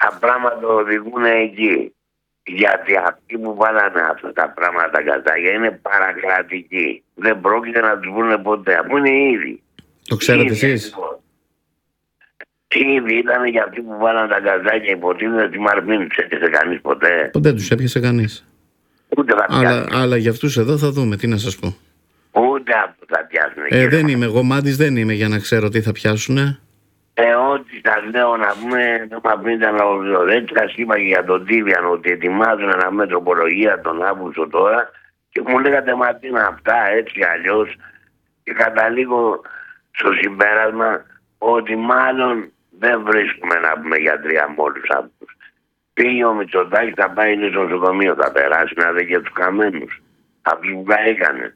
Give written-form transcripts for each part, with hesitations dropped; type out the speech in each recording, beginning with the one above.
τα πράγματα οδηγούν εκεί. Γιατί αυτοί που βάλανε αυτά τα πράγματα καζάκια είναι παρακρατικοί. Δεν πρόκειται να τους βρουν ποτέ. Αφού είναι ήδη. Το ξέρετε εσείς? Ήδη ήταν για αυτοί που βάλανε τα καζάκια, υποτίθεται τη Μαρμίνη. Τους έπιασε κανείς ποτέ? Ποτέ τους έπιασε κανείς. Ούτε θα πιάσουν. Αλλά για αυτούς εδώ θα δούμε, τι να σας πω. Ούτε αυτό θα πιάσουν. Δεν είμαι εγώ μάντης, δεν είμαι για να ξέρω τι θα πιάσουνε. Ό,τι σας λέω να πούμε, το παπίντα να ολοκληρώσω. Έτσι σας είπα και για τον Τίβιαν ότι ετοιμάζουν ένα μετροπολογία τον Αύγουστο τώρα και μου λέγατε μα τι είναι αυτά, έτσι αλλιώς. Και καταλήγω στο συμπέρασμα ότι μάλλον δεν βρίσκουμε να πούμε γιατρία με όλους αυτούς. Πήγε ο Μητσοτάκης, θα πάει στο νοσοκομείο, θα περάσει να δει και τους καμένους. Αυτούς που καήκανε.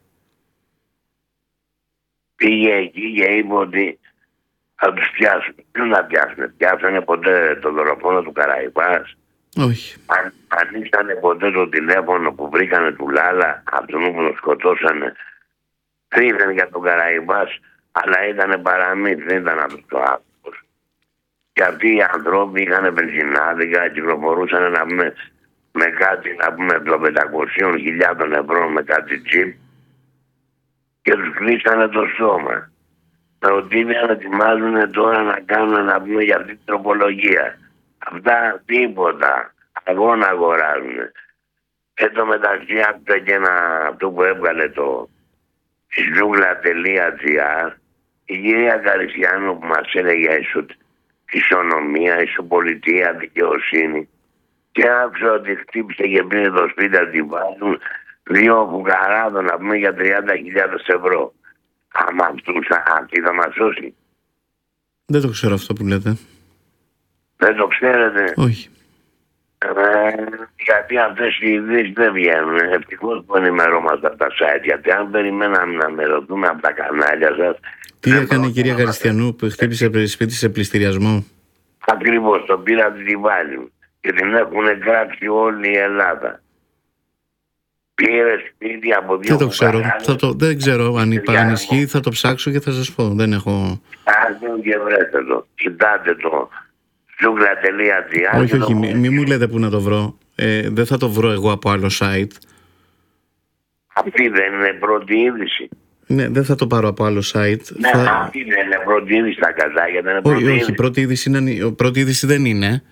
Πήγε εκεί και είπε ότι θα τους πιάσουν. Ποιους να πιάσουν? Πιάσανε ποτέ το δολοφόνο του Καραϊβάς? Όχι. Ανοίξανε ποτέ το τηλέφωνο που βρήκανε του Λάλα, αυτόν που τον σκοτώσανε? Δεν ήταν για τον Καραϊβάς, αλλά ήταν παραμύθι, δεν ήταν αυτός ο άνθρωπος. Και αυτοί οι άνθρωποι είχαν βενζινάδικα, κυκλοφορούσαν να πούμε με κάτι, να πούμε το 500.000 ευρώ με κάτι τσίπ και τους κλείσανε το σώμα. Προτείνει να ετοιμάζουν τώρα να κάνουν να πούμε για αυτή την τροπολογία. Αυτά τίποτα. Αγώνα αγοράζουν. Εν τω μεταξύ άκουσα και αυτό που έβγαλε το ζούγκλα.gr, η κυρία Καριστιανού που μας έλεγε ισονομία, ισοπολιτεία, δικαιοσύνη, και άκουσα ότι χτύπησε και πήρε το σπίτι να την βάλουν 2 φουκαράδων να πούμε για 30.000 ευρώ. Άμα αυτούς αυτή θα μας σώσει? Δεν το ξέρω αυτό που λέτε. Δεν το ξέρετε? Όχι. Γιατί αυτές οι ειδήσεις δεν βγαίνουν. Ευτυχώς που ενημερώμαστε από τα site. Γιατί αν περιμέναμε να μερωθούμε από τα κανάλια σας... Τι έκανε η κυρία Καριστιανού που χτύπησε σπίτι σε πληστηριασμό? Ακριβώς, τον πήρα από τη Βάλη και την έχουν γράψει όλη η Ελλάδα. Πήρε σπίτι από 2 Δεν το ξέρω. Δεν ξέρω αν ισχύει, θα το ψάξω και θα σας πω. Δεν έχω... Άρχον και βρέστε το. Κοιτάτε το ζούγκλα.gr. Όχι, μη μου λέτε που να το βρω. Δεν θα το βρω εγώ από άλλο site. Αυτή δεν είναι πρώτη είδηση? Ναι, δεν θα το πάρω από άλλο site. Ναι, αυτή δεν είναι πρώτη είδηση τα καζάκια? Δεν είναι πρώτη είδηση? Όχι, πρώτη είδηση δεν είναι.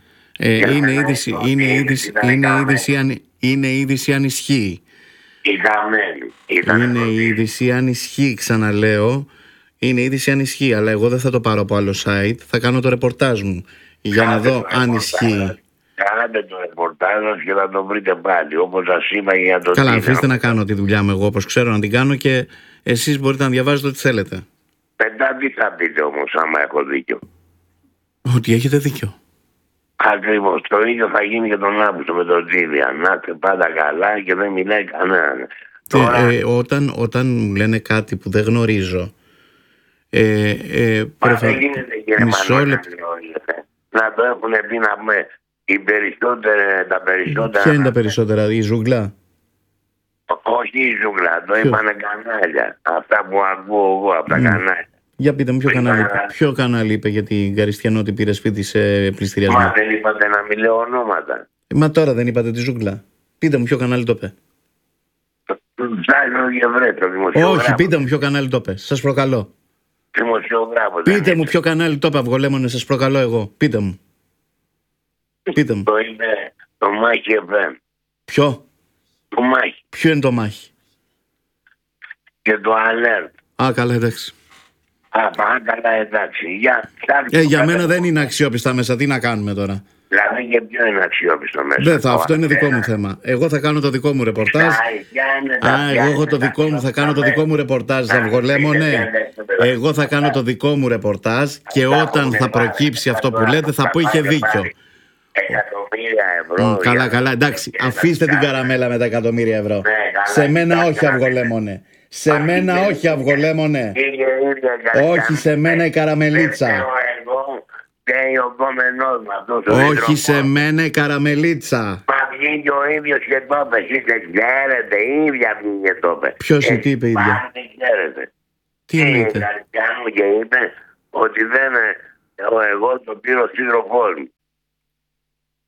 Είναι είδηση αν ισχύει. Είναι είδηση αν ισχύει, ξαναλέω. Είναι είδηση αν ισχύει, αλλά εγώ δεν θα το πάρω από άλλο site. Θα κάνω το ρεπορτάζ μου για να δω αν ισχύει. Κάντε το ρεπορτάζ σας και θα το βρείτε πάλι, όπως σας είπα για το... Καλά, αφήστε να κάνω τη δουλειά μου εγώ όπως ξέρω να την κάνω και εσείς μπορείτε να διαβάζετε ό,τι θέλετε. Μετά τι θα πείτε όμως άμα έχω δίκιο? Ότι έχετε δίκιο. Ακριβώς. Το ίδιο θα γίνει και τον Αύγουστο με τον Τζίβια. Να είστε πάντα καλά και δεν μιλάει κανέναν. Όταν μου λένε κάτι που δεν γνωρίζω, δεν γίνεται κύριε Μανώλη να το έχουν πει να πούμε τα περισσότερα. Ποια είναι τα περισσότερα, η ζούγκλα? Όχι η ζούγκλα, το είπανε κανάλια. Αυτά που ακούω εγώ από τα κανάλια. Για πείτε μου ποιο κανάλι είπε για την Καριστιανό ότι πήρε σπίτι σε πληστηριασμό? Μα δεν είπατε να μην λέω ονόματα? Μα τώρα δεν είπατε τη ζούγκλα? Πείτε μου ποιο κανάλι το είπε. Ψάχνω και βρέτω δημοσιογράφο. Όχι, πείτε μου ποιο κανάλι το είπε, σας προκαλώ. Δημοσιογράφο. Πείτε μου ποιο κανάλι το είπε, Αυγολέμονε, σας προκαλώ εγώ. Πείτε μου. Το είναι το Μάχη FM. Ποιο? Το Μάχη. Ποιο είναι το Μάχη? Και το Alert. Α, καλά, εντάξει. Καλά, εντάξει. Για μένα δεν είναι αξιόπιστα μέσα. Τι να κάνουμε τώρα? Δηλαδή και ποιο είναι αξιόπιστο μέσα? Αυτό είναι δικό μου θέμα. Εγώ θα κάνω το δικό μου ρεπορτάζ. Εγώ θα κάνω το δικό μου ρεπορτάζ, Αυγολέμονε. Εγώ θα κάνω το δικό μου ρεπορτάζ και όταν θα προκύψει αυτό που λέτε θα πω είχε δίκιο. Εκατομμύρια ευρώ. Καλά, εντάξει. Αφήστε την καραμέλα με τα εκατομμύρια ευρώ. Σε μένα όχι, Αυγολέμονε. Σε μένα όχι, Αυγολέμονε. Όχι, σε μένα η καραμελίτσα. Όχι, σε μένα η καραμελίτσα. Μα βγήκε ο ίδιος και το είπε. Εσείς δεν ξέρετε, η ίδια βγήκε το είπε. Ποιος τι είπε η ίδια? Δεν ξέρετε. Τι λέτε? Και είπε ότι δεν εγώ το πήρε ο σύντροφός μου.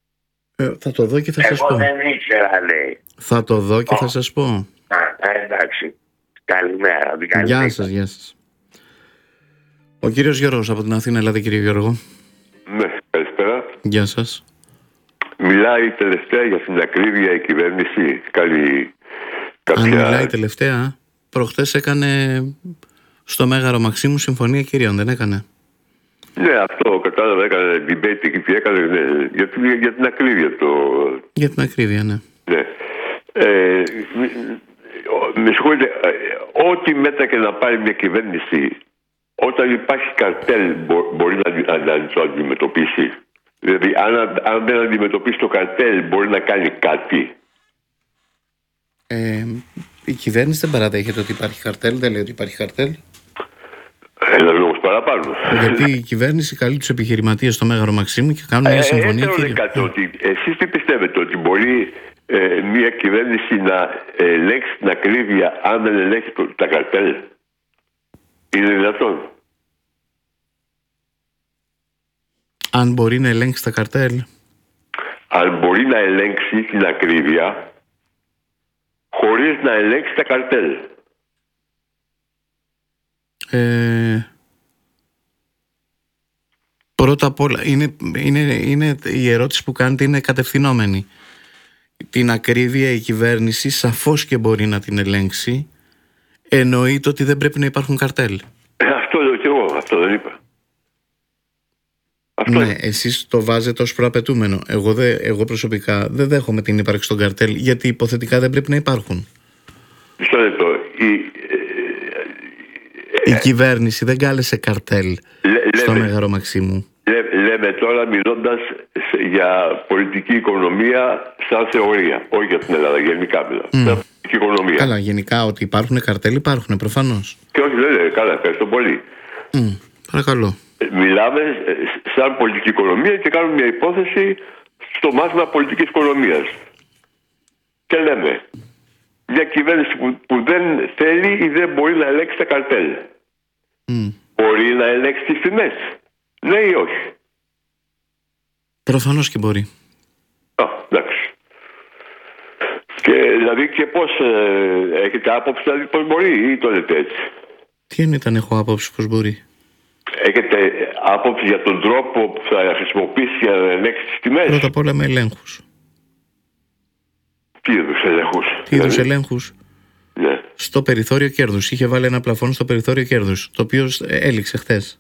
Θα το δω και θα σας πω. Εγώ δεν ήξερα, λέει. Θα το δω και θα σας πω. Εντάξει. Καλημέρα. Γεια σας, γεια σας. Ο κύριος Γιώργος από την Αθήνα. Ελάτε, κύριε Γιώργο. Ναι, καλησπέρα. Γεια σας. Μιλάει τελευταία για την ακρίβεια η κυβέρνηση. Κάνει κάποια... Αν μιλάει τελευταία, προχτές έκανε στο Μέγαρο Μαξίμου συμφωνία κυρίων, δεν έκανε? Ναι, αυτό κατάλαβα, έκανε debate και τι έκανε, ναι, για την ακρίβεια. Για την ακρίβεια, ναι. Ναι. Με συγχωρείτε, ό,τι μέτρα και να πάρει μια κυβέρνηση, όταν υπάρχει καρτέλ μπορεί να το αντιμετωπίσει. Δηλαδή, αν δεν αντιμετωπίσει το καρτέλ, μπορεί να κάνει κάτι. Η κυβέρνηση δεν παραδέχεται ότι υπάρχει καρτέλ, δεν λέει ότι υπάρχει καρτέλ. Ένα λόγος παραπάνω. Γιατί η κυβέρνηση καλεί τους επιχειρηματίες στο Μέγαρο Μαξίμου και κάνουν μια συμφωνία. Εσείς τι πιστεύετε, ότι μπορεί μια κυβέρνηση να ελέγξει την ακρίβεια αν δεν ελέγξει τα καρτέλ? Είναι δυνατόν? Αν μπορεί να ελέγξει τα καρτέλ. Αν μπορεί να ελέγξει την ακρίβεια χωρίς να ελέγξει τα καρτέλ. Πρώτα απ' όλα είναι η ερώτηση που κάνετε είναι κατευθυνόμενη. Την ακρίβεια η κυβέρνηση σαφώς και μπορεί να την ελέγξει. Εννοείται ότι δεν πρέπει να υπάρχουν καρτέλ. Αυτό λέω και εγώ, αυτό δεν είπα. Ναι, εσείς το βάζετε ως προαπαιτούμενο. Εγώ προσωπικά δεν δέχομαι την ύπαρξη των καρτέλ, γιατί υποθετικά δεν πρέπει να υπάρχουν. Μισό λεπτό. Η κυβέρνηση δεν κάλεσε καρτέλ στο Μέγαρο Μαξίμου. Λέμε τώρα, μιλώντας για πολιτική οικονομία σαν θεωρία, όχι για την Ελλάδα, γενικά μιλάω. Πολιτική οικονομία. Καλά, γενικά ότι υπάρχουν καρτέλ υπάρχουν, προφανώς. Και όχι, δεν καλά, ευχαριστώ πολύ. Παρακαλώ. Μιλάμε σαν πολιτική οικονομία και κάνουμε μια υπόθεση στο μάθημα πολιτικής οικονομίας. Και λέμε, μια κυβέρνηση που δεν θέλει ή δεν μπορεί να ελέγξει τα καρτέλ. Μπορεί να ελέγξει τις τιμές? Ναι ή όχι? Προφανώς και μπορεί. Εντάξει. Και δηλαδή και πώς έχετε άποψη, δηλαδή πώς μπορεί, ή το λέτε έτσι? Τι εννοείται αν έχω άποψη πώς μπορεί? Έχετε άποψη για τον τρόπο που θα χρησιμοποιήσει για να ελέγξει τις τιμές? Πρώτα απ' όλα με ελέγχους. Τι είδους ελέγχους? Τι είδους ελέγχους? Ναι. Στο περιθώριο κέρδους. Είχε βάλει ένα πλαφόν στο περιθώριο κέρδους, το οποίο έληξε χθες.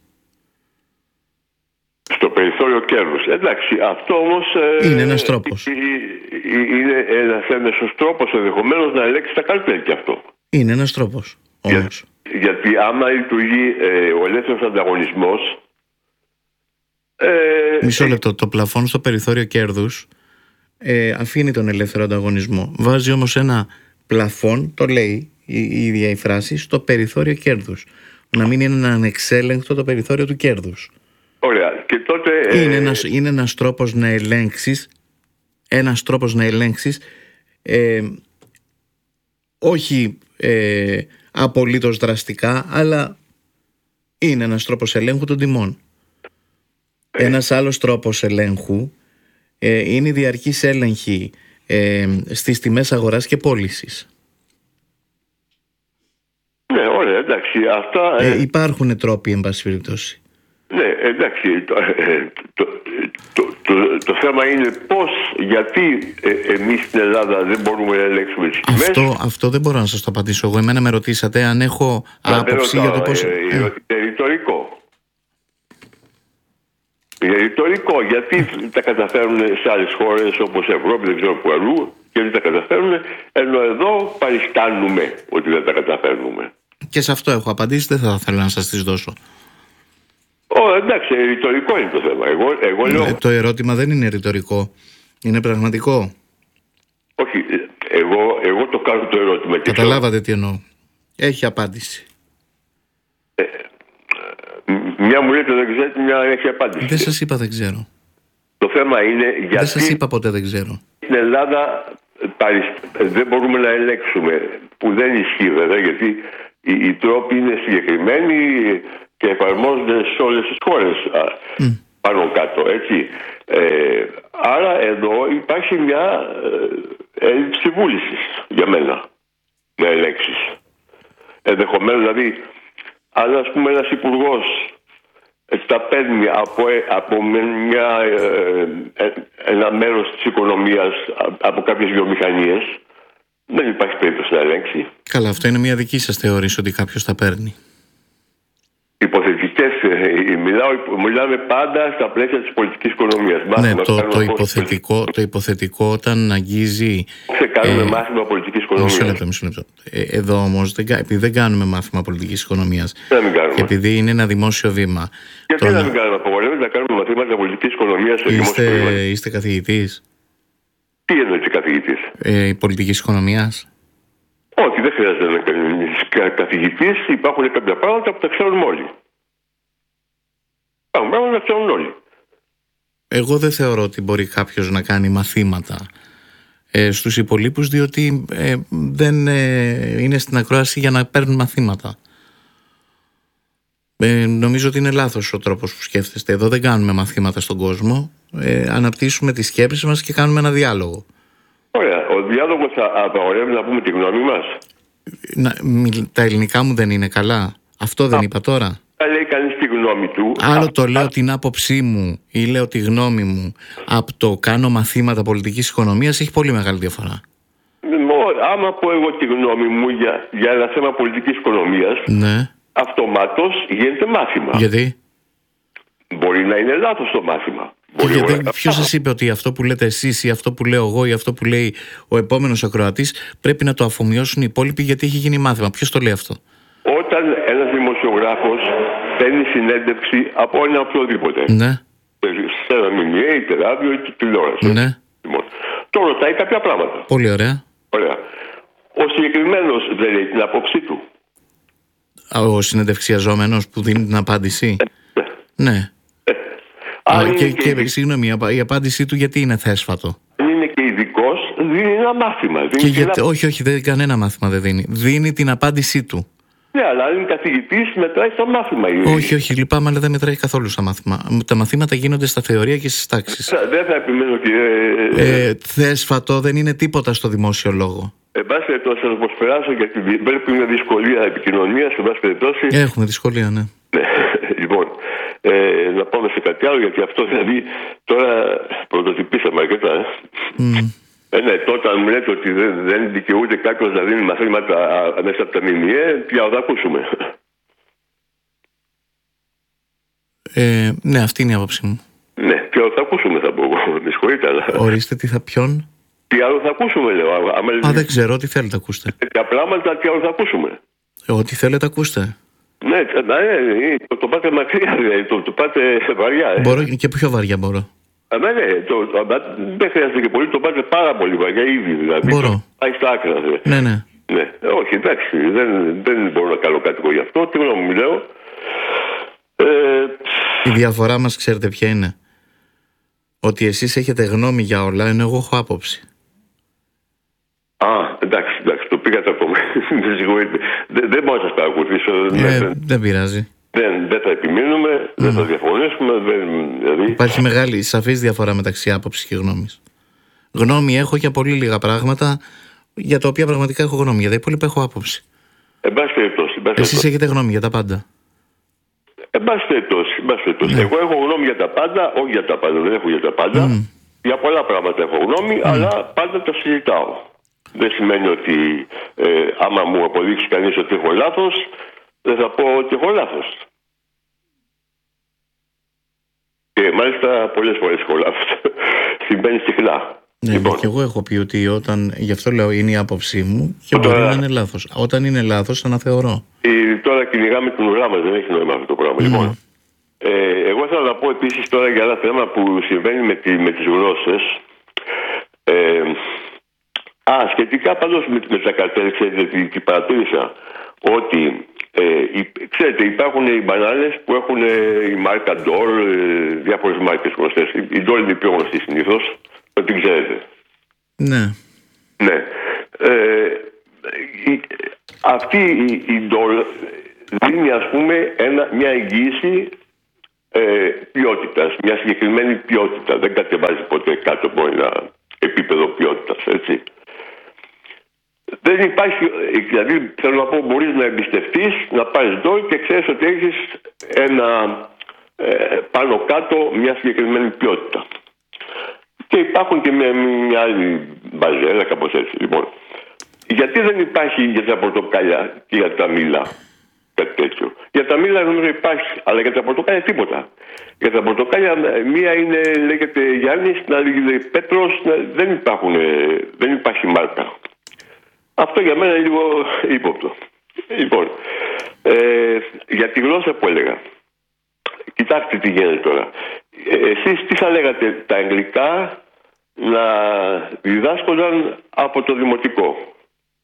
Στο περιθώριο κέρδους. Εντάξει, αυτό όμως είναι ένας τρόπος. Είναι ένας έμεσος τρόπος ενδεχομένως να ελέγξει τα καρτέλ και αυτό. Είναι ένας τρόπος όμως. Γιατί άμα λειτουργεί ο ελεύθερος ανταγωνισμός... Μισό λεπτό. Το πλαφόν στο περιθώριο κέρδους αφήνει τον ελεύθερο ανταγωνισμό. Βάζει όμως ένα πλαφόν, το λέει η ίδια η φράση, στο περιθώριο κέρδους. Να μην είναι ανεξέλεγκτο το περιθώριο του κέρδους. Ωραία. Και τότε... Είναι ένας τρόπος να ελέγξεις, όχι απολύτως δραστικά, αλλά είναι ένας τρόπος ελέγχου των τιμών. Ένας άλλος τρόπος ελέγχου είναι η διαρκής έλεγχη στις τιμές αγοράς και πώλησης. Ναι, ωραία, εντάξει. Αυτά... υπάρχουν τρόποι, εν πάση περιπτώσει. Ναι, εντάξει. Το θέμα είναι πώς, γιατί εμείς στην Ελλάδα δεν μπορούμε να ελέγξουμε τις τιμές. Αυτό δεν μπορώ να σας το απαντήσω εγώ. Εμένα με ρωτήσατε αν έχω άποψη για το πώς... Είναι ρητορικό. Είναι ρητορικό. Γιατί τα καταφέρουν σε άλλες χώρες όπως Ευρώπη, δεν ξέρω που αλλού, και δεν τα καταφέρουν, ενώ εδώ παριστάνουμε ότι δεν τα καταφέρνουμε. Και σε αυτό έχω απαντήσει, δεν θα ήθελα να σας τις δώσω. Εντάξει, ρητορικό είναι το θέμα. Εγώ λέω... Το ερώτημα δεν είναι ρητορικό. Είναι πραγματικό. Όχι, εγώ το κάνω το ερώτημα. Καταλάβατε τι εννοώ. Έχει απάντηση. Μια μου λέτε δεν ξέρετε, μια έχει απάντηση. Δεν σας είπα δεν ξέρω. Το θέμα είναι γιατί... Δεν σας είπα ποτέ δεν ξέρω. Στην Ελλάδα δεν μπορούμε να ελέγξουμε, που δεν ισχύει βέβαια, γιατί οι τρόποι είναι συγκεκριμένοι και εφαρμόζονται σε όλες τις χώρες πάνω κάτω, έτσι. Άρα εδώ υπάρχει μια έλλειψη βούλησης για μένα να ελέγξεις. Ενδεχομένως δηλαδή, αν ας πούμε ένας υπουργός τα παίρνει από ένα μέρος της οικονομίας, από κάποιες βιομηχανίες, δεν υπάρχει περίπτωση να ελέγξει. Καλά, αυτό είναι μια δική σας θεώρηση ότι κάποιος τα παίρνει. Υποθετικές, μιλάμε πάντα στα πλαίσια της πολιτικής οικονομίας. Ναι, το υποθετικό όταν αγγίζει... Κάνουμε μάθημα πολιτικής οικονομίας. Μισό λεπτό. Εδώ όμως, επειδή δεν κάνουμε μάθημα πολιτικής οικονομίας και επειδή είναι ένα δημόσιο βήμα... Γιατί να μην κάνουμε, απογορεύεται να κάνουμε μαθήματα πολιτικής οικονομίας στο δημόσιο βήμα? Είστε καθηγητής? Τι εννοείται καθηγητής? Πολιτικής οικονομίας? Όχι, δεν χρειάζεται να κάνει καθηγητής. Υπάρχουν κάποια πράγματα που τα ξέρουν όλοι. Υπάρχουν πράγματα που τα ξέρουν όλοι. Εγώ δεν θεωρώ ότι μπορεί κάποιος να κάνει μαθήματα στους υπολείπους, διότι δεν είναι στην ακρόαση για να παίρνουν μαθήματα. Νομίζω ότι είναι λάθος ο τρόπος που σκέφτεστε. Εδώ δεν κάνουμε μαθήματα στον κόσμο. Αναπτύσσουμε τις σκέψεις μας και κάνουμε ένα διάλογο. Ωραία. Ο διάλογος απαγορεύει να πούμε τη γνώμη μας. Τα ελληνικά μου δεν είναι καλά. Αυτό δεν είπα τώρα? Λέει κανείς τη γνώμη του. Άλλο το λέω την άποψή μου ή λέω τη γνώμη μου από το κάνω μαθήματα πολιτικής οικονομίας, έχει πολύ μεγάλη διαφορά. Άμα πω εγώ τη γνώμη μου για ένα θέμα πολιτικής οικονομίας, ναι, αυτομάτως γίνεται μάθημα. Γιατί? Μπορεί να είναι λάθος το μάθημα. Ποιος σας είπε ότι αυτό που λέτε εσείς ή αυτό που λέω εγώ ή αυτό που λέει ο επόμενος ακροατής πρέπει να το αφομοιώσουν οι υπόλοιποι γιατί έχει γίνει μάθημα? Ποιος το λέει αυτό? Όταν ένας δημοσιογράφος παίρνει συνέντευξη από ένα οποιοδήποτε, ναι, σε ένα ΜΜΕ, είτε ράδιο είτε τηλεόραση, ναι, το ρωτάει κάποια πράγματα. Πολύ ωραία. Ωραία. Ο συγκεκριμένος δεν λέει την απόψη του. Ο συνεντευξιαζόμενος που δίνει την απάντηση. Ναι. Και συγγνώμη, η απάντησή του γιατί είναι θέσφατο? Αν είναι και ειδικός, δίνει ένα μάθημα. Όχι, δεν κανένα μάθημα δεν δίνει. Δίνει την απάντησή του. Ναι, αλλά αν είναι καθηγητής, μετράει το μάθημα. Όχι, λυπάμαι, αλλά δεν μετράει καθόλου στα μάθημα. Τα μαθήματα γίνονται στα θεωρία και στις τάξεις. Δεν θα επιμένω και... θέσφατο δεν είναι τίποτα στο δημόσιο λόγο. Εν πάση περιπτώσει, θα το προσπεράσω γιατί πρέπει μια δυσκολία επικοινωνίας. Εν πάση περιπτώσει. Έχουμε δυσκολία, ναι. Λοιπόν, να πάμε σε κάτι άλλο, γιατί αυτό δηλαδή τώρα πρωτοτυπήσαμε αρκετά. Ναι, τότε αν μου λέτε ότι δεν δικαιούται κάποιος να δίνει μαθήματα μέσα από τα ΜΜΕ, ποια θα ακούσουμε? Ναι, αυτή είναι η άποψή μου. Ναι, ποια θα ακούσουμε θα πω εγώ, με συγχωρείτε, αλλά... Ορίστε, ποιον? Τι άλλο θα ακούσουμε, λέω. Δεν ξέρω, τι θέλετε ακούστε. Τέτοια πράγματα, τι άλλο θα ακούσουμε? Ό,τι θέλετε ακούστε. Ναι, το πάτε μακριά, το πάτε βαριά. Μπορώ και πιο βαριά μπορώ. Ναι, δεν χρειάζεται και πολύ, το πάτε πάρα πολύ βαριά ήδη. Δηλαδή, μπορώ. Πάει στα άκρα. Ναι. Όχι, εντάξει, δεν μπορώ να κάνω κάτι γι' αυτό. Τι γνώμη μου λέω. Η διαφορά μας ξέρετε ποια είναι? Ότι εσείς έχετε γνώμη για όλα, ενώ εγώ έχω άποψη. Εντάξει, το πήγατε ακόμα. Δεν μπορώ να σας παρακολουθήσω. Δεν πειράζει. Δεν θα επιμείνουμε, δεν θα διαφωνήσουμε. Δηλαδή... Υπάρχει μεγάλη, σαφής διαφορά μεταξύ άποψης και γνώμης. Γνώμη έχω για πολύ λίγα πράγματα, για τα οποία πραγματικά έχω γνώμη. Για τα υπόλοιπα έχω άποψη. Εν πάση περιπτώσει. Εσείς έχετε γνώμη για τα πάντα. Εν πάση περιπτώσει. Εγώ έχω γνώμη για τα πάντα, όχι για τα πάντα, δεν έχω για τα πάντα. Για πολλά πράγματα έχω γνώμη, αλλά πάντα το συζητάω. Δεν σημαίνει ότι άμα μου αποδείξει κανείς ότι έχω λάθος, δεν θα πω ότι έχω λάθος. Και μάλιστα πολλές φορές έχω λάθος. Συμβαίνει συχνά. Ναι, λοιπόν. Και εγώ έχω πει ότι γι' αυτό λέω είναι η άποψή μου και μπορεί να είναι λάθος. Όταν είναι λάθος, αναθεωρώ. Τώρα κυνηγάμε την ουρά μας, δεν έχει νόημα αυτό το πράγμα. Λοιπόν, εγώ θέλω να πω επίσης τώρα για ένα θέμα που συμβαίνει με τις γλώσσες. Σχετικά πάντως με τα καρτέλ, ξέρετε τι παρατήρησα? Ότι ξέρετε, υπάρχουν οι μπανάνες που έχουν η μάρκα Ντόρ, διάφορες μάρκες γνωστές. Η Ντόρ είναι η πιο γνωστή συνήθως, την ξέρετε. Ναι. Αυτή η Ντόρ δίνει, ας πούμε, μια εγγύηση ποιότητας, μια συγκεκριμένη ποιότητα. Δεν κατεβάζει ποτέ κάτω από ένα επίπεδο ποιότητας, έτσι. Δεν υπάρχει, δηλαδή θέλω να πω, μπορείς να εμπιστευτείς, να πάρεις δώρο και ξέρεις ότι έχεις ένα πάνω κάτω μια συγκεκριμένη ποιότητα. Και υπάρχουν και μια άλλη μπαζέλα, κάπως έτσι. Λοιπόν, γιατί δεν υπάρχει για τα πορτοκάλια και για τα μήλα κάτι τέτοιο? Για τα μήλα νομίζω υπάρχει, αλλά για τα πορτοκάλια τίποτα. Για τα πορτοκάλια μία είναι, λέγεται Γιάννης, την άλλη λέει Πέτρος, δεν υπάρχει μάρκα. Αυτό για μένα είναι λίγο ύποπτο. Λοιπόν, για τη γλώσσα που έλεγα. Κοιτάξτε τι γίνεται τώρα. Εσείς τι θα λέγατε, τα αγγλικά να διδάσκονταν από το δημοτικό?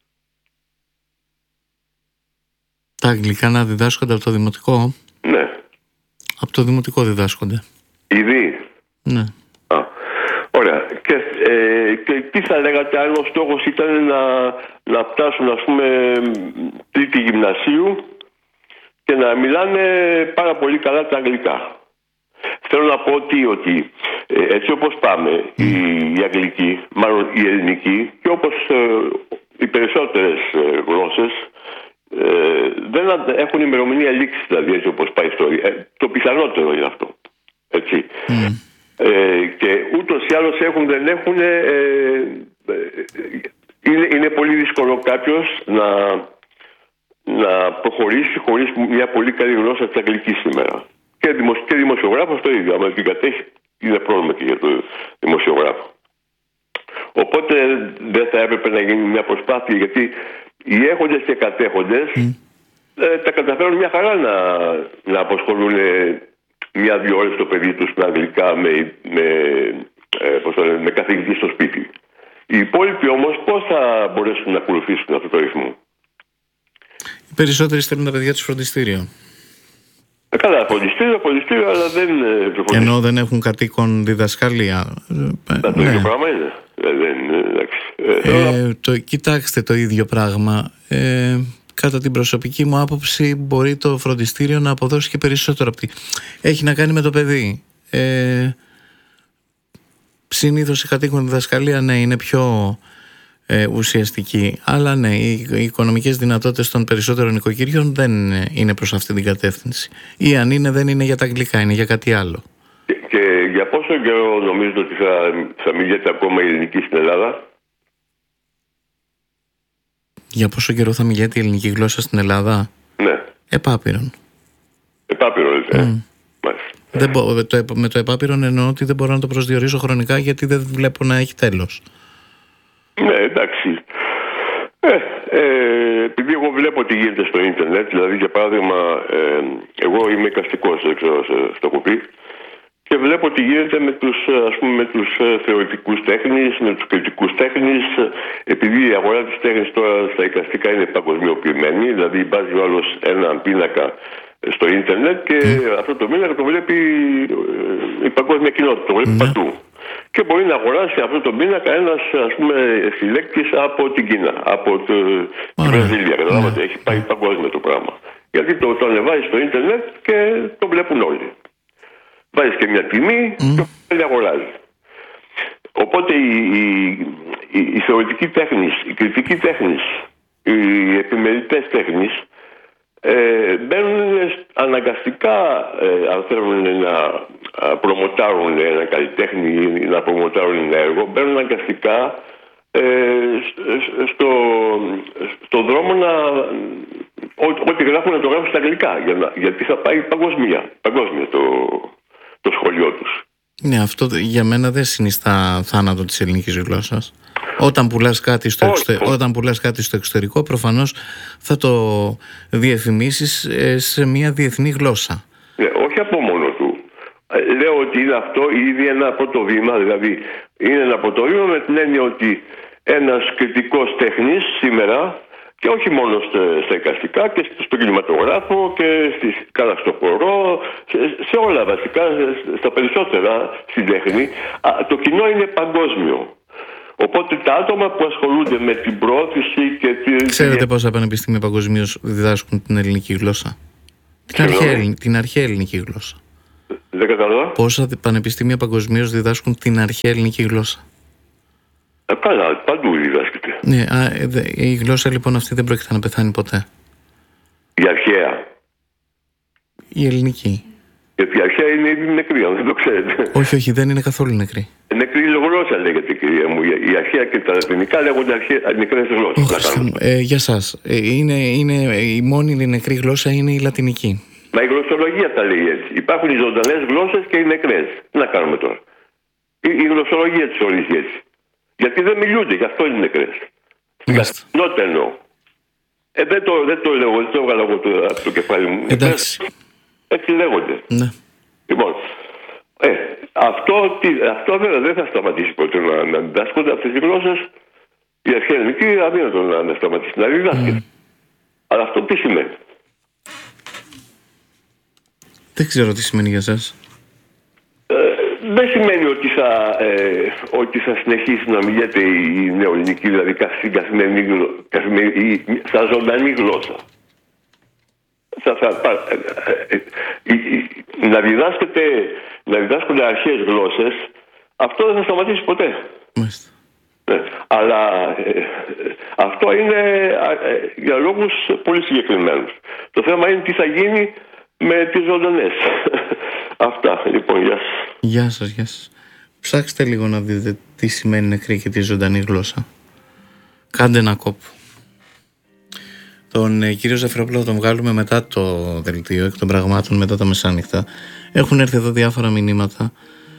Τα αγγλικά να διδάσκονται από το δημοτικό? Ναι. Από το δημοτικό διδάσκονται. Ήδη? Ναι. Ωραία. Και τι θα λέγατε αν ο στόχος ήταν να φτάσουν, ας πούμε, τρίτη γυμνασίου και να μιλάνε πάρα πολύ καλά τα αγγλικά? Θέλω να πω ότι έτσι όπως πάμε, η αγγλική, μάλλον η ελληνική, και όπως οι περισσότερες γλώσσες, δεν έχουν ημερομηνία λήξης, δηλαδή έτσι όπως πάει η ιστορία. Το πιθανότερο είναι αυτό. Έτσι. Και ούτως ή άλλως δεν έχουν. Είναι πολύ δύσκολο κάποιος να προχωρήσει χωρίς μια πολύ καλή γλώσσα της αγγλικής σήμερα. Και δημοσιογράφος το ίδιο. Αν την κατέχει, είναι πρόβλημα και για το δημοσιογράφο. Οπότε δεν θα έπρεπε να γίνει μια προσπάθεια, γιατί οι έχοντες και κατέχοντες τα καταφέρουν μια χαρά να αποσχολούν 1-2 ώρες το παιδί τους στα αγγλικά με καθηγητή στο σπίτι. Οι υπόλοιποι όμως πώς θα μπορέσουν να ακολουθήσουν αυτό το ρυθμό? Οι περισσότεροι στέλνουν τα παιδιά τους φροντιστήριο. Καλά, φροντιστήριο, αλλά δεν. Ενώ δεν έχουν κατοίκον διδασκαλία. Το ίδιο πράγμα είναι. Κοιτάξτε, το ίδιο πράγμα. Κατά την προσωπική μου άποψη, μπορεί το φροντιστήριο να αποδώσει και περισσότερο. Έχει να κάνει με το παιδί. Συνήθως η κατοίκον διδασκαλία, ναι, είναι πιο ουσιαστική. Αλλά ναι, οι οικονομικές δυνατότητες των περισσότερων οικοκυριών δεν είναι προς αυτή την κατεύθυνση. Ή αν είναι, δεν είναι για τα αγγλικά, είναι για κάτι άλλο. Και για πόσο καιρό νομίζετε ότι θα μιλιέται ακόμα η ελληνική στην Ελλάδα? Για πόσο καιρό θα μιλιέται η ελληνική γλώσσα στην Ελλάδα? Ναι. Επάπειρον. Επάπειρον, Με το επάπειρον εννοώ ότι δεν μπορώ να το προσδιορίσω χρονικά, γιατί δεν βλέπω να έχει τέλος. Ναι, εντάξει. Επειδή εγώ βλέπω τι γίνεται στο ίντερνετ, δηλαδή για παράδειγμα, εγώ είμαι εικαστικός, δεν ξέρω, στο έχω πει, και βλέπω τι γίνεται με τους θεωρητικούς τέχνης, με τους κριτικούς τέχνης, επειδή η αγορά της τέχνης τώρα στα εικαστικά είναι παγκοσμιοποιημένη, δηλαδή βάζει ο άλλος έναν πίνακα στο ίντερνετ και αυτό το πίνακα το βλέπει η παγκόσμια κοινότητα, το βλέπει παντού. Και μπορεί να αγοράσει αυτό το πίνακα ένας, ας πούμε, συλλέκτης από την Κίνα, από τη Βραζιλία. Καταλάβατε, έχει πάει παγκόσμιο το πράγμα. Γιατί το ανεβάζει στο ίντερνετ και το βλέπουν όλοι. Βάζεις και μια τιμή και όλοι αγοράζει. Οπότε η θεωρητική τέχνης, η κριτική τέχνης, οι επιμελητές τέχνης μπαίνουν αναγκαστικά, αν θέλουν να προμοτάρουν ένα καλλιτέχνη ή να προμοτάρουν ένα έργο, μπαίνουν αναγκαστικά στο δρόμο ό,τι γράφουν να το γράφουν στα αγγλικά, γιατί θα πάει παγκόσμια το σχολείο τους. Ναι, αυτό για μένα δεν συνιστά θάνατο της ελληνικής γλώσσας. Όταν πουλάς κάτι στο εξωτερικό, προφανώς θα το διαφημίσεις σε μια διεθνή γλώσσα. Ναι, όχι από μόνο του. Λέω ότι είναι αυτό ήδη ένα πρώτο βήμα, δηλαδή είναι ένα πρώτο βήμα με την έννοια ότι ένας κριτικός τέχνης σήμερα, και όχι μόνο στα εικαστικά, και στον κινηματογράφο και στο χορό, σε όλα βασικά, στα περισσότερα στην τέχνη, το κοινό είναι παγκόσμιο. Οπότε τα άτομα που ασχολούνται με την προώθηση και Ξέρετε πόσα πανεπιστήμια παγκοσμίως διδάσκουν την ελληνική γλώσσα? Την αρχαία ελληνική γλώσσα. Δεν κατάλαβα. Πόσα πανεπιστήμια παγκοσμίως διδάσκουν την αρχαία ελληνική γλώσσα? Καλά, παντού διδάσκεται. Ναι, η γλώσσα λοιπόν αυτή δεν πρόκειται να πεθάνει ποτέ. Η αρχαία. Η ελληνική. Γιατί η αρχαία είναι ήδη νεκρή, αν δεν το ξέρετε. Όχι, δεν είναι καθόλου νεκρή. Νεκρή γλώσσα λέγεται, κυρία μου. Η αρχαία και τα λατινικά λέγονται νεκρές γλώσσες. Για σας. Η μόνη νεκρή γλώσσα είναι η λατινική. Μα η γλωσσολογία τα λέει έτσι. Υπάρχουν οι ζωντανές γλώσσες και οι νεκρές. Τι να κάνουμε τώρα? Η γλωσσολογία τις ορίζει έτσι. Γιατί δεν μιλούνται, γι' αυτό είναι νεκρές. Νότε εννοώ. Δεν το λέω, δεν το έβγαλα εγώ από το κεφάλι μου. Εντάξει. Έτσι λέγονται. Ναι. Λοιπόν, αυτό βέβαια δεν θα σταματήσει ποτέ να διδάσκονται αυτές οι γλώσσες. Η αρχαία ελληνική αδύνατο να σταματήσει να διδάσκεται. Αλλά αυτό τι σημαίνει? Δεν ξέρω τι σημαίνει για σας. Δεν σημαίνει ότι θα συνεχίσει να μιλιέται η νεοελληνική, δηλαδή στην καθημερινή σαν ζωντανή γλώσσα. Να διδάσκονται αρχαίες γλώσσες, αυτό δεν θα σταματήσει ποτέ. Μάλιστα. Αλλά αυτό είναι για λόγους πολύ συγκεκριμένους. Το θέμα είναι τι θα γίνει με τις ζωντανές. Αυτά, λοιπόν, γεια σας. Γεια σας. Ψάξτε λίγο να δείτε τι σημαίνει νεκρή και τη ζωντανή γλώσσα. Κάντε ένα κόπο. Τον κύριο Ζαφυρόπουλο θα τον βγάλουμε μετά το δελτίο εκ των πραγμάτων, μετά τα μεσάνυχτα. Έχουν έρθει εδώ διάφορα μηνύματα.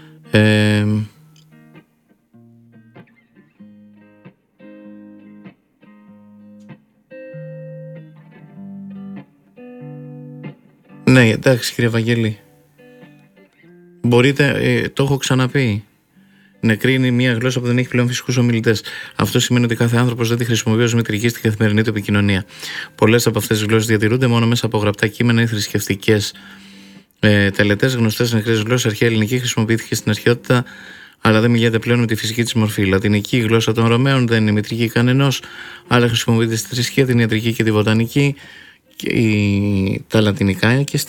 Ναι, εντάξει κύριε Βαγγέλη. Μπορείτε, το έχω ξαναπεί. Νεκρή είναι μια γλώσσα που δεν έχει πλέον φυσικούς ομιλητές. Αυτό σημαίνει ότι κάθε άνθρωπος δεν τη χρησιμοποιεί ως μητρική στην καθημερινή του επικοινωνία. Πολλές από αυτές τις γλώσσες διατηρούνται μόνο μέσα από γραπτά κείμενα ή θρησκευτικές τελετές. Γνωστές νεκρές γλώσσες, αρχαία ελληνική χρησιμοποιήθηκε στην αρχαιότητα, αλλά δεν μιλιέται πλέον με τη φυσική της μορφή. Η λατινική γλώσσα των Ρωμαίων δεν είναι μητρική κανενός, αλλά χρησιμοποιείται στη θρησκεία, την ιατρική και τη βοτανική, τα λατινικά και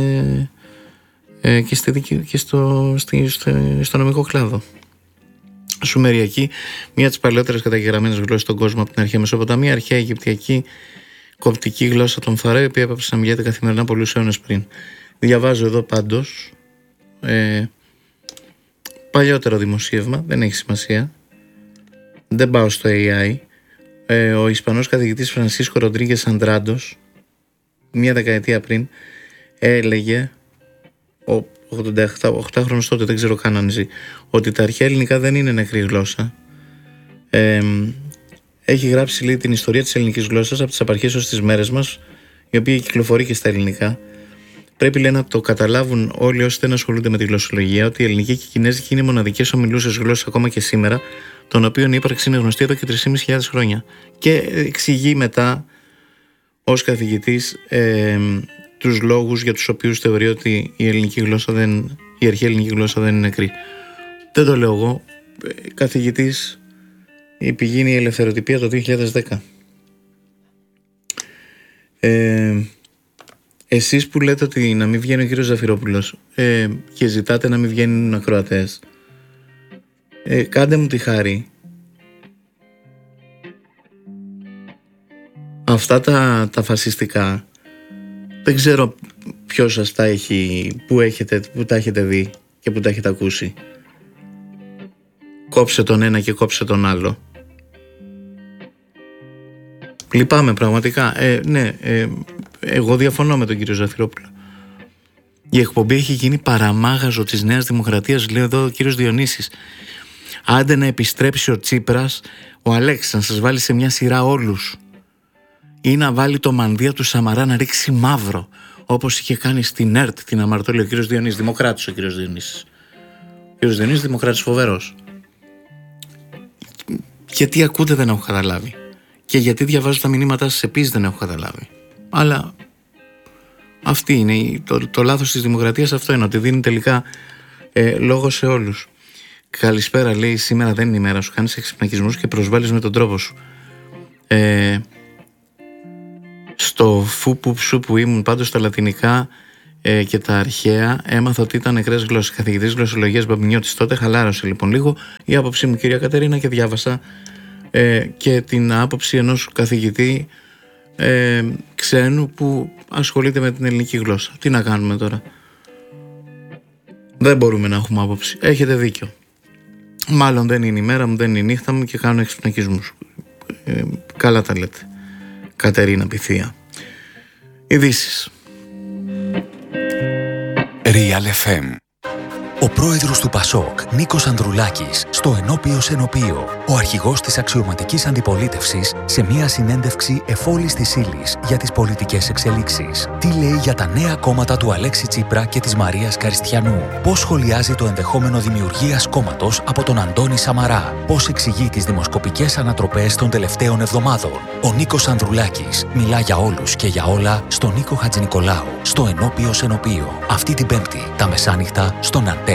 στο νομικό κλάδο. Σουμεριακή, μια από τις παλαιότερες καταγεγραμμένες γλώσσες στον κόσμο από την αρχαία Μεσοποταμία, αρχαία Αιγυπτιακή, κοπτική γλώσσα των Φαραώ, η οποία έπαψε να μιλιέται καθημερινά πολλούς αιώνες πριν. Διαβάζω εδώ πάντως παλιότερο δημοσίευμα, δεν έχει σημασία, δεν πάω στο AI. Ο Ισπανός καθηγητής Φρανσίσκο Ροντρίγκες Αντράντος, μια δεκαετία πριν, έλεγε, 88χρονος τότε, δεν ξέρω καν αν ζει, ότι τα αρχαία ελληνικά δεν είναι νεκρή γλώσσα. Έχει γράψει, λέει, την ιστορία της ελληνικής γλώσσας από τις απαρχές ως τις μέρες μας, η οποία κυκλοφορεί και στα ελληνικά. Πρέπει, λέει, να το καταλάβουν όλοι όσοι δεν ασχολούνται με τη γλωσσολογία, ότι η ελληνική και η κινέζικη είναι μοναδικές ομιλούσες γλώσσες ακόμα και σήμερα, των οποίων η ύπαρξη είναι γνωστή εδώ και 3.500 χρόνια. Και εξηγεί μετά ως καθηγητής τους λόγους για τους οποίους θεωρεί ότι η αρχαία ελληνική γλώσσα δεν είναι νεκρή. Δεν το λέω εγώ. Καθηγητής, η πηγή είναι η Ελευθεροτυπία το 2010. Εσείς που λέτε ότι να μην βγαίνει ο κύριος Ζαφυρόπουλος και ζητάτε να μην βγαίνουν ακροατές, κάντε μου τη χάρη. Αυτά τα φασιστικά, δεν ξέρω ποιος σας τα έχει, που τα έχετε δει και που τα έχετε ακούσει. Κόψε τον ένα και κόψε τον άλλο. Λυπάμαι πραγματικά. Εγώ διαφωνώ με τον κύριο Ζαφυρόπουλο. Η εκπομπή έχει γίνει παραμάγαζο της Νέας Δημοκρατίας, λέει εδώ ο κύριος Διονύσης. Άντε να επιστρέψει ο Τσίπρας, ο Αλέξης, να σας βάλει σε μια σειρά όλους. Ή να βάλει το μανδύα του Σαμαρά να ρίξει μαύρο, όπως είχε κάνει στην ΕΡΤ την αμαρτωλή ο κύριος Διονύσης. Δημοκράτης ο κύριος Διονύσης. Ο κύριος Διονύσης δημοκράτης φοβερός. Γιατί ακούτε δεν έχω καταλάβει. Και γιατί διαβάζω τα μηνύματά σας επίσης δεν έχω καταλάβει. Αλλά αυτή είναι το λάθος της δημοκρατίας, αυτό είναι, ότι δίνει τελικά λόγο σε όλους. Καλησπέρα, λέει, σήμερα δεν είναι η μέρα σου, κάνεις εξυπνακισμούς και προσβάλλεις με τον τρόπο σου. Στο φούπου που ήμουν πάντως στα λατινικά και τα αρχαία. Έμαθα ότι ήταν νεκρές γλώσσες. Καθηγητής γλωσσολογίας Μπαμπινιώτης τότε. Χαλάρωσε λοιπόν λίγο η άποψή μου, κυρία Κατερίνα, και διάβασα και την άποψη ενός καθηγητή ξένου που ασχολείται με την ελληνική γλώσσα. Τι να κάνουμε τώρα? Δεν μπορούμε να έχουμε άποψη. Έχετε δίκιο. Μάλλον δεν είναι η μέρα μου, δεν είναι η νύχτα μου και κάνω εξυπνακισμούς. Καλά τα λέτε, Κατερίνα Πυθία. Ειδήσεις. Real FM. Ο πρόεδρος του ΠΑΣΟΚ, Νίκος Ανδρουλάκης, στο ενώπιος ενωπείο. Ο αρχηγός της αξιωματικής αντιπολίτευσης σε μια συνέντευξη εφόλης της ύλης για τις πολιτικές εξελίξεις. Τι λέει για τα νέα κόμματα του Αλέξη Τσίπρα και της Μαρίας Καριστιανού. Πώς σχολιάζει το ενδεχόμενο δημιουργίας κόμματος από τον Αντώνη Σαμαρά. Πώς εξηγεί τις δημοσκοπικές ανατροπές των τελευταίων εβδομάδων. Ο Νίκος Ανδρουλάκης μιλά για όλους και για όλα στον Νίκο Χατζηνικολάου, στο ενώπιος ενωπείο. Αυτή την Πέμπτη, τα μεσάνυχτα, στον Αντένα.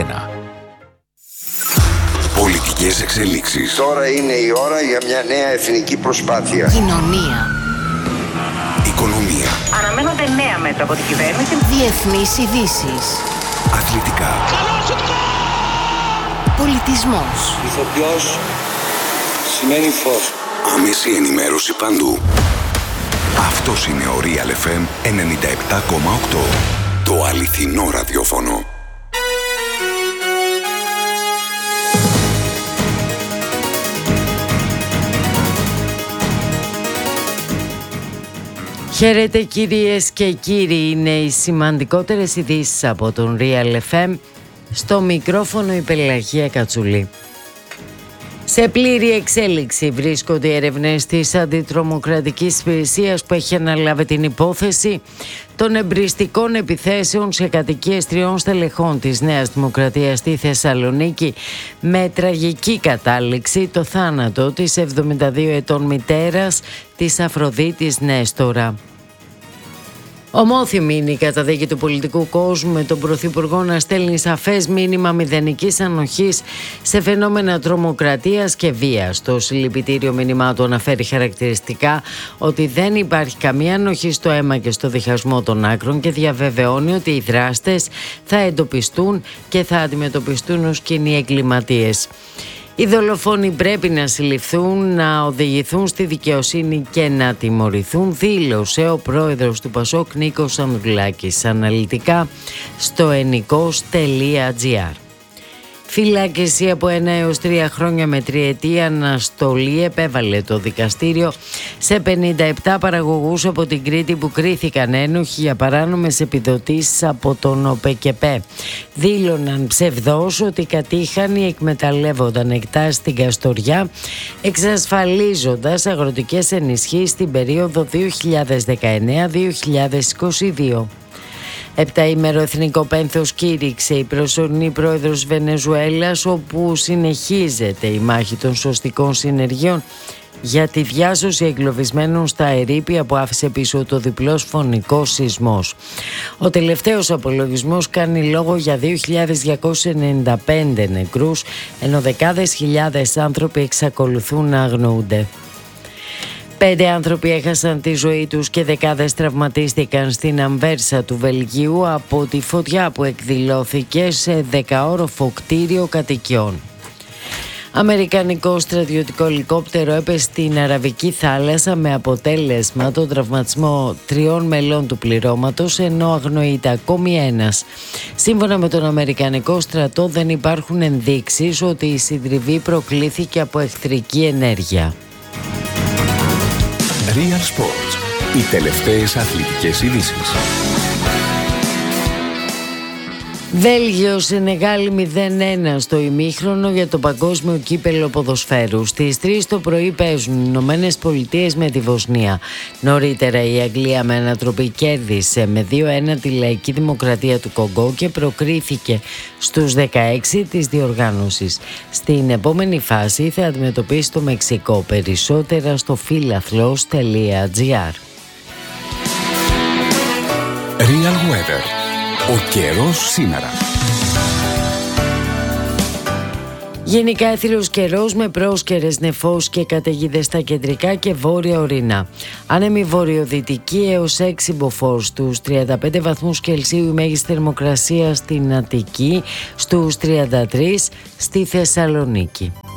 Πολιτικές εξελίξεις. Τώρα είναι η ώρα για μια νέα εθνική προσπάθεια. Κοινωνία. Οικονομία. Αναμένονται νέα μέτρα από την κυβέρνηση. Διεθνείς ειδήσεις. Αθλητικά. Πολιτισμός. Ηθοποιός σημαίνει φως. Άμεση ενημέρωση παντού. Αυτός είναι ο Real FM 97,8. Το αληθινό ραδιόφωνο. Χαίρετε κυρίες και κύριοι, είναι οι σημαντικότερες ειδήσεις από τον Real FM. Στο μικρόφωνο η Πελαγία Κατσουλή. Σε πλήρη εξέλιξη βρίσκονται οι έρευνες της Αντιτρομοκρατικής Υπηρεσίας που έχει αναλάβει την υπόθεση των εμπριστικών επιθέσεων σε κατοικίες 3 στελεχών της Νέας Δημοκρατίας στη Θεσσαλονίκη, με τραγική κατάληξη το θάνατο της 72 ετών μητέρας της Αφροδίτης Νέστορα. Ομόθυμη είναι η καταδίκη του πολιτικού κόσμου, με τον Πρωθυπουργό να στέλνει σαφές μήνυμα μηδενικής ανοχής σε φαινόμενα τρομοκρατίας και βίας. Το συλληπιτήριο μήνυμά του αναφέρει χαρακτηριστικά ότι δεν υπάρχει καμία ανοχή στο αίμα και στο διχασμό των άκρων και διαβεβαιώνει ότι οι δράστες θα εντοπιστούν και θα αντιμετωπιστούν ως κοινοί εγκληματίες. Οι δολοφόνοι πρέπει να συλληφθούν, να οδηγηθούν στη δικαιοσύνη και να τιμωρηθούν, δήλωσε ο πρόεδρος του ΠΑΣΟΚ Νίκος Ανδρουλάκης αναλυτικά στο ενικός.gr. Φυλάκιση από 1 έως 3 χρόνια με 3ετή αναστολή επέβαλε το δικαστήριο σε 57 παραγωγούς από την Κρήτη που κρίθηκαν ένοχοι για παράνομες επιδοτήσεις από τον ΟΠΕΚΕΠΕ. Δήλωναν ψευδώς ότι κατήχαν ή εκμεταλλεύονταν εκτάσεις στην Καστοριά, εξασφαλίζοντας αγροτικές ενισχύσεις στην περίοδο 2019-2022. Επταήμερο εθνικό πένθος κήρυξε η προσωρινή πρόεδρος Βενεζουέλας, όπου συνεχίζεται η μάχη των σωστικών συνεργειών για τη διάσωση εγκλωβισμένων στα ερείπια που άφησε πίσω το διπλός φωνικός σεισμός. Ο τελευταίος απολογισμός κάνει λόγο για 2.295 νεκρούς, ενώ δεκάδες χιλιάδες άνθρωποι εξακολουθούν να αγνοούνται. 5 άνθρωποι έχασαν τη ζωή τους και δεκάδες τραυματίστηκαν στην Αμβέρσα του Βελγίου από τη φωτιά που εκδηλώθηκε σε 10όροφο κτίριο κατοικιών. Αμερικανικό στρατιωτικό ελικόπτερο έπεσε στην Αραβική θάλασσα με αποτέλεσμα τον τραυματισμό 3 μελών του πληρώματος, ενώ αγνοείται ακόμη ένας. Σύμφωνα με τον Αμερικανικό στρατό, δεν υπάρχουν ενδείξεις ότι η συντριβή προκλήθηκε από εχθρική ενέργεια. Real Sports. Οι τελευταίες αθλητικές ειδήσεις. Βέλγιο, Σενεγάλη 0-1 στο ημίχρονο για το παγκόσμιο κύπελλο ποδοσφαίρου. Στις 3 το πρωί παίζουν οι Ηνωμένες Πολιτείες με τη Βοσνία. Νωρίτερα η Αγγλία με ανατροπή κέρδισε με 2-1 τη Λαϊκή Δημοκρατία του Κονγκό και προκρίθηκε στους 16 της διοργάνωσης. Στην επόμενη φάση θα αντιμετωπίσει το Μεξικό. Περισσότερα στο philathlos.gr. Real Weather. Ο καιρός σήμερα. Γενικά έθριος καιρός με πρόσκαιρες νεφώσεις και καταιγίδες στα κεντρικά και βόρεια ορεινά. Άνεμη βορειοδυτική έως 6 μποφόρ, στους 35 βαθμούς Κελσίου η μέγιστη θερμοκρασία στην Αττική, στους 33 στη Θεσσαλονίκη.